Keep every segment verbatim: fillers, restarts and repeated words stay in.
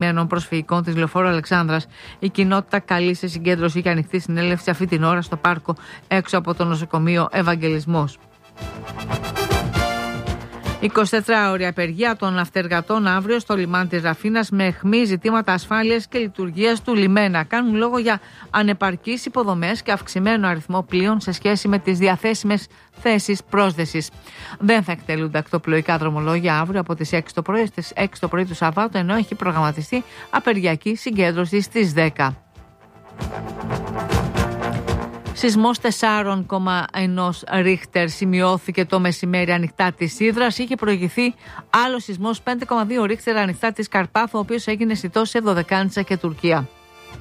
εκτεθειμένων προσφυγικών της Λεωφόρου Αλεξάνδρας. Η κοινότητα καλεί σε συγκέντρωση και ανοιχτή συνέλευση αυτή την ώρα στο πάρκο έξω από το νοσοκομείο Ευαγγελισμός. εικοσιτετράωρη απεργία των ναυτεργατών αύριο στο λιμάνι της Ραφίνας με αιχμή ζητήματα ασφάλειας και λειτουργίας του λιμένα. Κάνουν λόγο για ανεπαρκείς υποδομές και αυξημένο αριθμό πλοίων σε σχέση με τις διαθέσιμες θέσεις πρόσδεσης. Δεν θα εκτελούνται ακτοπλοϊκά δρομολόγια αύριο από τις έξι το πρωί στις έξι το πρωί του Σαββάτου, ενώ έχει προγραμματιστεί απεργιακή συγκέντρωση στις δέκα. Σεισμός τέσσερα κόμμα ένα ρίχτερ σημειώθηκε το μεσημέρι ανοιχτά της Ύδρας. Είχε προηγηθεί άλλο σεισμός πέντε κόμμα δύο ρίχτερ ανοιχτά της Καρπάθου, ο οποίος έγινε αισθητός σε Δωδεκάνησα και Τουρκία.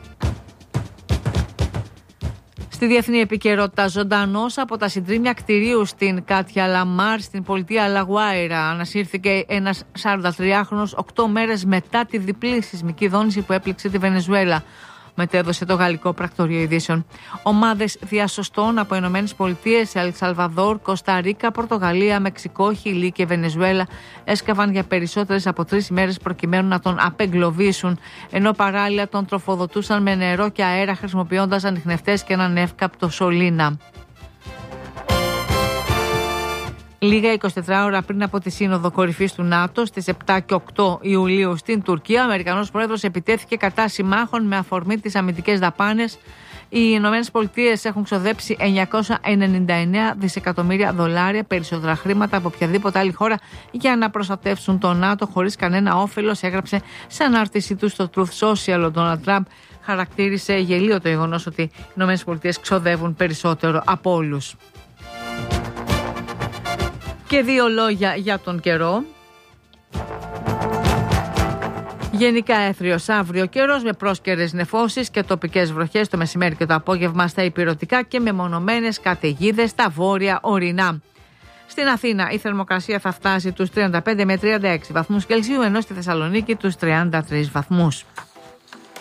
Στη διεθνή επικαιρότητα, ζωντανός από τα συντρίμμια κτηρίου στην Κάτια Λαμάρ, στην πολιτεία Λαγουάιρα, ανασύρθηκε ένας σαραντατριάχρονος οκτώ μέρες μετά τη διπλή σεισμική δόνηση που έπληξε τη Βενεζουέλα. Μετέδωσε το Γαλλικό Πρακτορείο Ειδήσεων. Ομάδες διασωστών από Ηνωμένες Πολιτείες, Ελ Σαλβαδόρ, Κώστα Ρίκα, Πορτογαλία, Μεξικό, Χιλή και Βενεζουέλα έσκαβαν για περισσότερες από τρεις ημέρες προκειμένου να τον απεγκλωβίσουν, ενώ παράλληλα τον τροφοδοτούσαν με νερό και αέρα χρησιμοποιώντας ανιχνευτές και έναν εύκαπτο σωλήνα. Λίγα εικοσιτετρά ώρα πριν από τη Σύνοδο Κορυφής του ΝΑΤΟ στις επτά και οκτώ Ιουλίου στην Τουρκία, ο Αμερικανός Πρόεδρος επιτέθηκε κατά συμμάχων με αφορμή τις αμυντικές δαπάνες. Οι Ηνωμένες Πολιτείες έχουν ξοδέψει εννιακόσια ενενήντα εννέα δισεκατομμύρια δολάρια περισσότερα χρήματα από οποιαδήποτε άλλη χώρα για να προστατεύσουν το ΝΑΤΟ χωρίς κανένα όφελος, έγραψε σε ανάρτησή του στο Truth Social. Ο Ντόναλντ Τραμπ χαρακτήρισε γελίο το γεγονός ότι οι Ηνωμένες Πολιτείες ξοδεύουν περισσότερο από όλους. Και δύο λόγια για τον καιρό. Γενικά έθριος αύριο καιρός με πρόσκαιρες νεφώσεις και τοπικές βροχές το μεσημέρι και το απόγευμα στα ηπειρωτικά και με μονομένες καταιγίδες στα βόρεια ορεινά. Στην Αθήνα η θερμοκρασία θα φτάσει τους τριάντα πέντε με τριάντα έξι βαθμούς Κελσίου, ενώ στη Θεσσαλονίκη τους τριάντα τρεις βαθμούς.